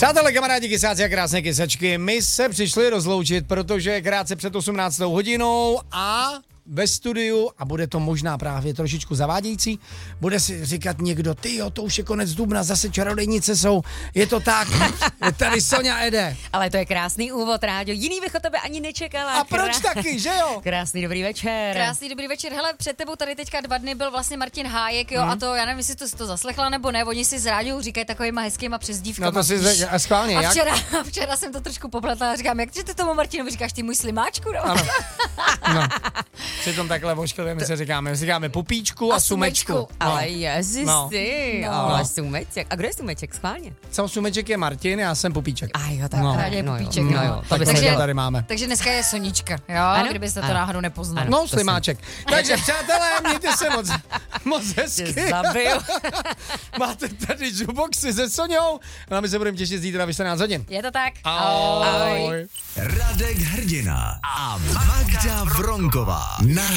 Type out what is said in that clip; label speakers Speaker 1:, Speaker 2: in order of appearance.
Speaker 1: Přátelé, kamarádi, kysáci a krásné kysačky, my se přišli rozloučit, protože krátce před 18. hodinou a ve studiu, a bude to možná právě trošičku zavádějící, bude si říkat někdo, tyjo, to už je konec dubna, zase čarodejnice jsou, je to tak, je tady Sonja Ede.
Speaker 2: Ale to je krásný úvod, Ráďo, jiný bych od tebe ani nečekala.
Speaker 1: A proč taky, že jo?
Speaker 2: Krásný dobrý večer.
Speaker 3: Krásný dobrý večer. Hele, před tebou tady teďka 2 dny byl vlastně Martin Hájek, jo, a to, já nevím, jestli to zaslechla nebo ne, oni si z rádiu říkají takovýma hezkýma přezdívkama.
Speaker 1: No to si a schválně, jak?
Speaker 3: Včera jsem to trošku popletla a říkám, jak ty tomu Martinovi říkáš, ty můj slimáčku, no?
Speaker 1: Ano. No. Přitom takhle vošklivě my se říkáme pupíčku a sumečku. No.
Speaker 2: Ale ježiš ty, ale
Speaker 1: No.
Speaker 2: Sumeček. A kdo je Sumeček, schválně?
Speaker 1: Sam Sumeček je Martin, já jsem Pupíček.
Speaker 2: A jo, tak
Speaker 1: No.
Speaker 3: Rádi je Pupíček.
Speaker 2: jo.
Speaker 1: No, tak
Speaker 3: Takže-
Speaker 1: to tady máme.
Speaker 3: Takže dneska je Sonička, jo,
Speaker 2: Ano?
Speaker 3: kdybyste to
Speaker 2: Ano.
Speaker 3: náhodou nepoznali.
Speaker 1: No, slimáček. Takže přátelé, mějte se moc hezky.
Speaker 2: Tě zabil.
Speaker 1: Máte tady Juboxy se Soňou. A my se budeme těšit zítra ve 14 hodin.
Speaker 3: Je to tak?
Speaker 1: Ahoj.
Speaker 4: Radek Hrdina a Magda Vronková.